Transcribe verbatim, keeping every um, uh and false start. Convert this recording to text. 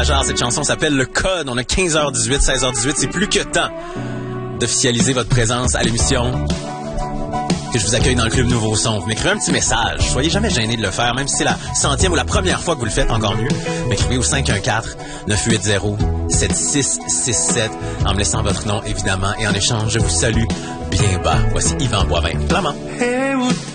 Major. Cette chanson s'appelle Le Code. On a quinze heures dix-huit, seize heures dix-huit. C'est plus que temps d'officialiser votre présence à l'émission. Que je vous accueille dans le Club Nouveau Son. Vous m'écrivez un petit message. Soyez jamais gênés de le faire, même si c'est la centième ou la première fois que vous le faites, encore mieux. M'écrivez au cinq un quatre, neuf huit zéro, sept six six sept en me laissant votre nom, évidemment. Et en échange, je vous salue bien bas. Voici Yvan Boivin. Flamand.